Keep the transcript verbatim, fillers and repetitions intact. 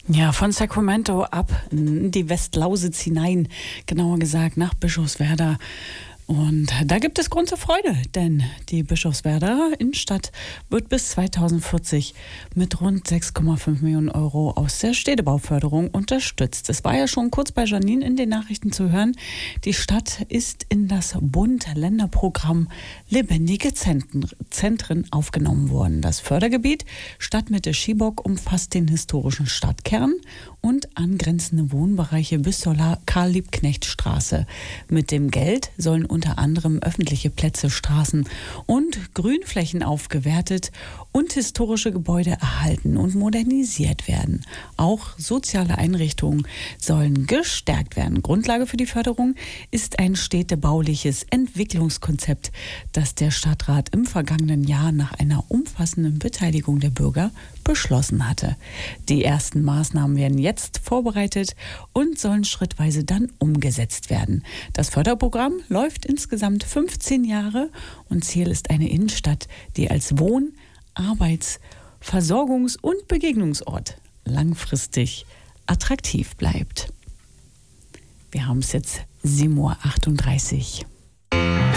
Ja, von Sacramento ab in die Westlausitz hinein, genauer gesagt nach Bischofswerda. Und da gibt es Grund zur Freude, denn die Bischofswerder Innenstadt wird bis zweitausendvierzig mit rund sechs Komma fünf Millionen Euro aus der Städtebauförderung unterstützt. Es war ja schon kurz bei Janine in den Nachrichten zu hören. Die Stadt ist in das Bund-Länder-Programm Lebendige Zentren aufgenommen worden. Das Fördergebiet Stadtmitte Schiebock umfasst den historischen Stadtkern und angrenzende Wohnbereiche bis zur Karl-Liebknecht-Straße. Mit dem Geld sollen unter anderem öffentliche Plätze, Straßen und Grünflächen aufgewertet und historische Gebäude erhalten und modernisiert werden. Auch soziale Einrichtungen sollen gestärkt werden. Grundlage für die Förderung ist ein städtebauliches Entwicklungskonzept, das der Stadtrat im vergangenen Jahr nach einer umfassenden Beteiligung der Bürger beschlossen hatte. Die ersten Maßnahmen werden jetzt vorbereitet und sollen schrittweise dann umgesetzt werden. Das Förderprogramm läuft insgesamt fünfzehn Jahre und Ziel ist eine Innenstadt, die als Wohn-, Arbeits-, Versorgungs- und Begegnungsort langfristig attraktiv bleibt. Wir haben es jetzt sieben Uhr achtunddreißig.